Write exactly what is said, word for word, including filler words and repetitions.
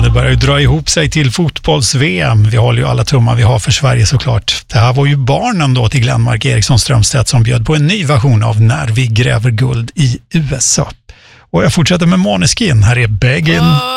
det börjar ju dra ihop sig till fotbolls-V M. Vi håller ju alla tummar vi har för Sverige såklart. Det här var ju barnen då till Glenmark Eriksson Strömstedt som bjöd på en ny version av När vi gräver guld i U S A. Och jag fortsätter med Måneskin. Här är Beggin'.